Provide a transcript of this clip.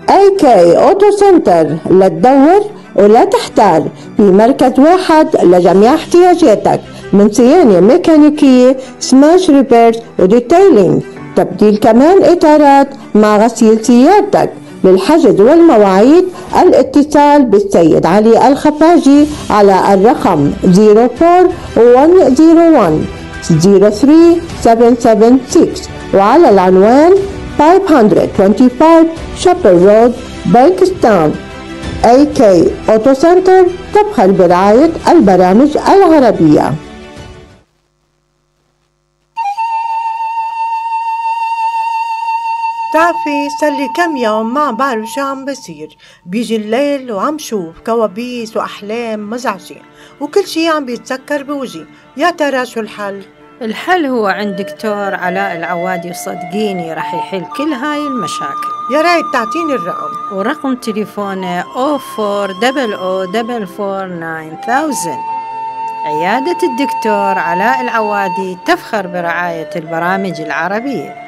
AK أوتو سنتر، لا تدور ولا تحتار، في مركز واحد لجميع احتياجاتك من صيانة ميكانيكية، سماش ريبيرز وديتيلينج، تبديل كمان إطارات مع غسيل سيارتك. للحجز والمواعيد الاتصال بالسيد علي الخفاجي على الرقم 04101 03776 وعلى العنوان 525 شابر رود، بانكستاون. AK أوتو سنتر تفخر برعاية البرامج العربية. بتعرفي صار لي كم يوم ما بعرف شو عم بصير، بيجي الليل وعم شوف كوابيس وأحلام مزعجة وكل شي عم بيتسكر بوجهي. يا ترى شو الحل؟ الحل هو عند دكتور علاء العوادي، وصدقيني رح يحل كل هاي المشاكل. يا ريت تعطيني الرقم. ورقم تليفونه 0400449000. عيادة الدكتور علاء العوادي تفخر برعاية البرامج العربية.